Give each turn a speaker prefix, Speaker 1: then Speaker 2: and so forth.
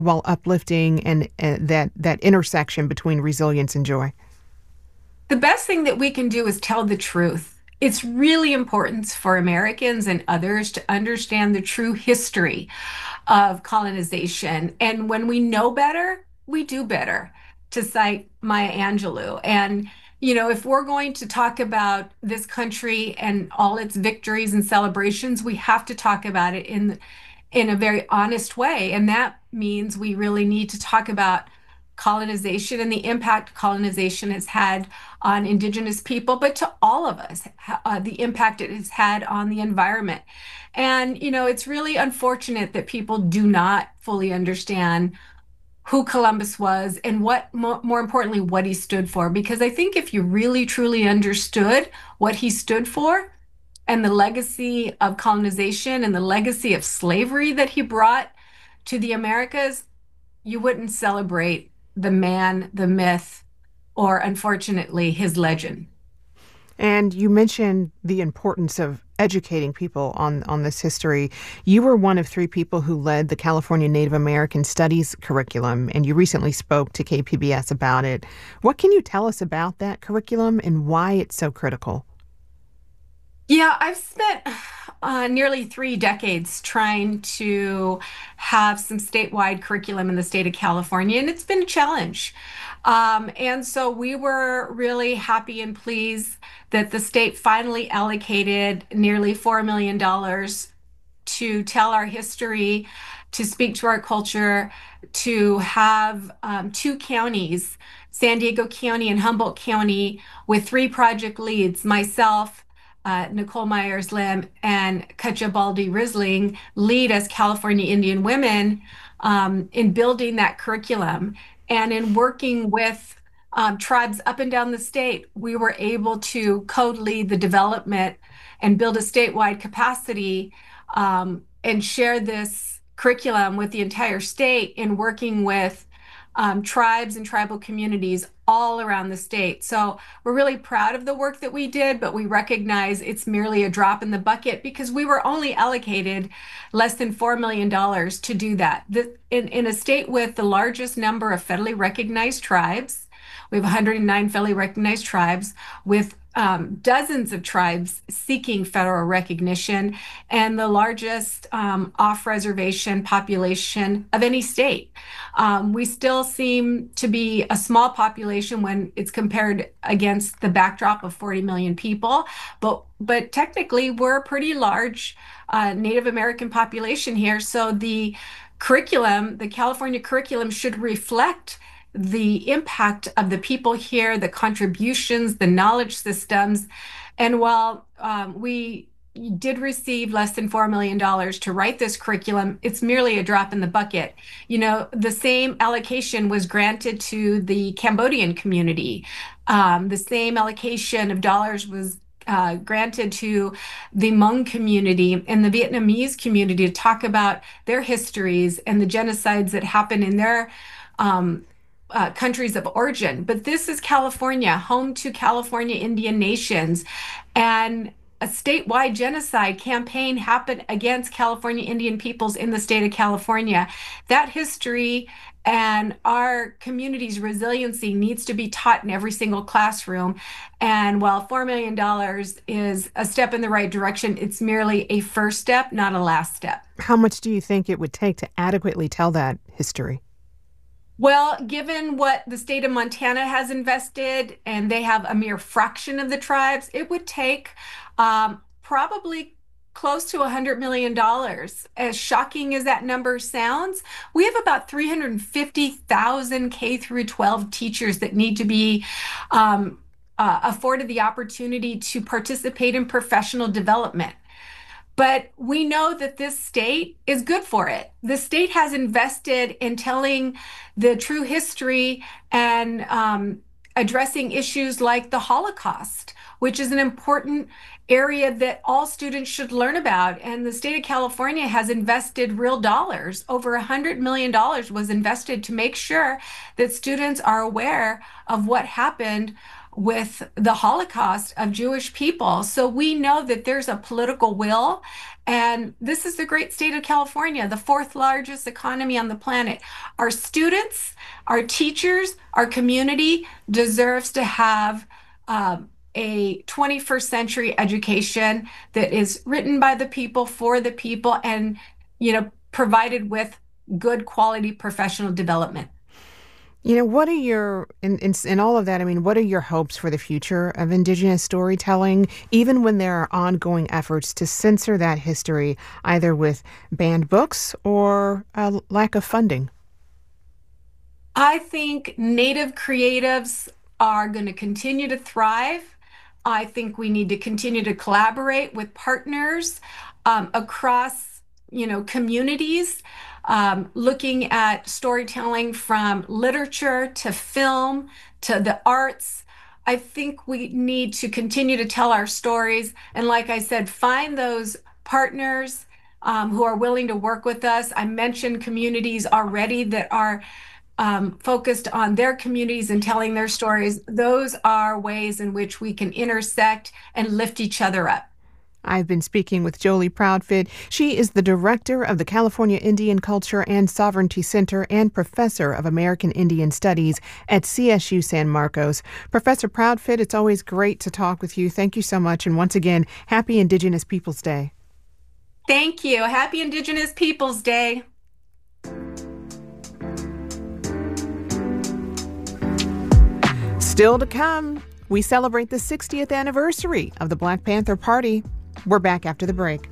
Speaker 1: while uplifting and that intersection between resilience and joy?
Speaker 2: The best thing that we can do is tell the truth. It's really important for Americans and others to understand the true history of colonization. And when we know better, we do better, to cite Maya Angelou. And, if we're going to talk about this country and all its victories and celebrations, we have to talk about it in a very honest way. And that means we really need to talk about colonization and the impact colonization has had on Indigenous people, but to all of us, the impact it has had on the environment. And, it's really unfortunate that people do not fully understand who Columbus was and what, more importantly, what he stood for. Because I think if you really truly understood what he stood for and the legacy of colonization and the legacy of slavery that he brought to the Americas, you wouldn't celebrate the man, the myth, or unfortunately, his legend.
Speaker 1: And you mentioned the importance of educating people on this history. You were one of three people who led the California Native American Studies curriculum, and you recently spoke to KPBS about it. What can you tell us about that curriculum and why it's so critical?
Speaker 2: Yeah, I've spent nearly 3 decades trying to have some statewide curriculum in the state of California, and it's been a challenge. And so we were really happy and pleased that the state finally allocated nearly $4 million to tell our history, to speak to our culture, to have two counties, San Diego County and Humboldt County, with three project leads, myself, Nicole Myers Lim, and Katja Baldy Risling, lead as California Indian women in building that curriculum. And in working with tribes up and down the state, we were able to co-lead the development and build a statewide capacity and share this curriculum with the entire state in working with tribes and tribal communities all around the state. So we're really proud of the work that we did, but we recognize it's merely a drop in the bucket because we were only allocated less than $4 million to do that. In a state with the largest number of federally recognized tribes, we have 109 federally recognized tribes with dozens of tribes seeking federal recognition and the largest off-reservation population of any state. We still seem to be a small population when it's compared against the backdrop of 40 million people, but technically we're a pretty large Native American population here. So the curriculum, the California curriculum, should reflect the impact of the people here, the contributions, the knowledge systems. And while we did receive less than $4 million to write this curriculum, it's merely a drop in the bucket. The same allocation was granted to the Cambodian community. The same allocation of dollars was granted to the Hmong community and the Vietnamese community to talk about their histories and the genocides that happened in their countries of origin. But this is California, home to California Indian nations. And a statewide genocide campaign happened against California Indian peoples in the state of California. That history and our community's resiliency needs to be taught in every single classroom. And while $4 million is a step in the right direction, it's merely a first step, not a last step.
Speaker 1: How much do you think it would take to adequately tell that history?
Speaker 2: Well, given what the state of Montana has invested, and they have a mere fraction of the tribes, it would take probably close to $100 million. As shocking as that number sounds, we have about 350,000 K through 12 teachers that need to be afforded the opportunity to participate in professional development. But we know that this state is good for it. The state has invested in telling the true history and addressing issues like the Holocaust, which is an important area that all students should learn about. And the state of California has invested real dollars. Over $100 million was invested to make sure that students are aware of what happened with the Holocaust of Jewish people. So we know that there's a political will. And this is the great state of California, the fourth largest economy on the planet. Our students, our teachers, our community deserves to have a 21st century education that is written by the people for the people and, provided with good quality professional development.
Speaker 1: What are your, in all of that, I mean, what are your hopes for the future of Indigenous storytelling, even when there are ongoing efforts to censor that history, either with banned books or a lack of funding?
Speaker 2: I think Native creatives are going to continue to thrive. I think we need to continue to collaborate with partners across, communities, looking at storytelling from literature to film to the arts. I think we need to continue to tell our stories. And like I said, find those partners who are willing to work with us. I mentioned communities already that are focused on their communities and telling their stories. Those are ways in which we can intersect and lift each other up.
Speaker 1: I've been speaking with Jolie Proudfit. She is the director of the California Indian Culture and Sovereignty Center and professor of American Indian Studies at CSU San Marcos. Professor Proudfit, it's always great to talk with you. Thank you so much. And once again, happy Indigenous Peoples Day.
Speaker 2: Thank you. Happy Indigenous Peoples Day.
Speaker 1: Still to come, we celebrate the 60th anniversary of the Black Panther Party. We're back after the break.